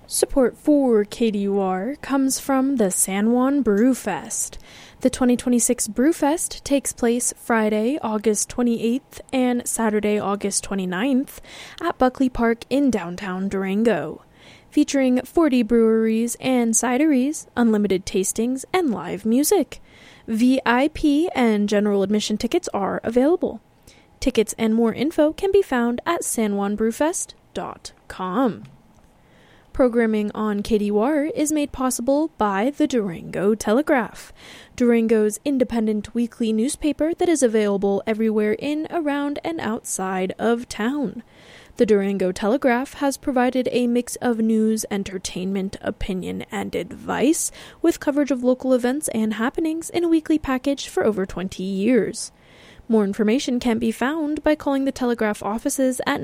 Support for KDUR comes from the San Juan Brewfest. The 2026 Brewfest takes place Friday, August 28th and Saturday, August 29th at Buckley Park in downtown Durango. Featuring 40 breweries and cideries, unlimited tastings, and live music. VIP and general admission tickets are available. Tickets and more info can be found at sanjuanbrewfest.com. Programming on KDUR is made possible by the Durango Telegraph, Durango's independent weekly newspaper that is available everywhere in, around, and outside of town. The Durango Telegraph has provided a mix of news, entertainment, opinion, and advice with coverage of local events and happenings in a weekly package for over 20 years. More information can be found by calling the Telegraph offices at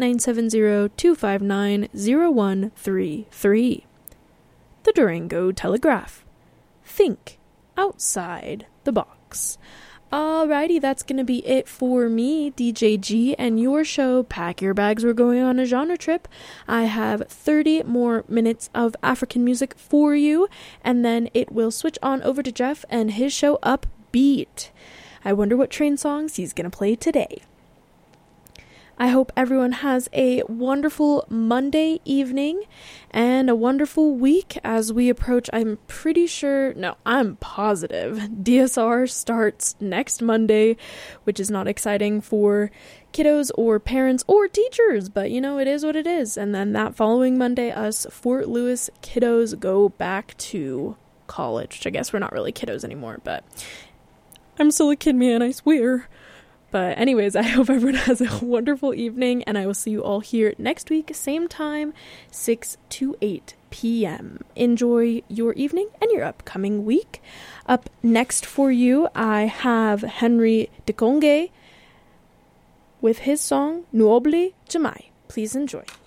970-259-0133. The Durango Telegraph. Think outside the box. Alrighty, that's going to be it for me, DJ G, and your show, Pack Your Bags, we're going on a genre trip. I have 30 more minutes of African music for you, and then it will switch on over to Jeff and his show, Upbeat. I wonder what train songs he's going to play today. I hope everyone has a wonderful Monday evening and a wonderful week as we approach, I'm positive, DSR starts next Monday, which is not exciting for kiddos or parents or teachers, but it is what it is. And then that following Monday, us Fort Lewis kiddos go back to college, which I guess we're not really kiddos anymore, but I'm still a kid, man, I swear. But anyways, I hope everyone has a wonderful evening, and I will see you all here next week, same time, 6 to 8 p.m. Enjoy your evening and your upcoming week. Up next for you, I have Henry Deconge with his song, Nuoble Jamai. Please enjoy.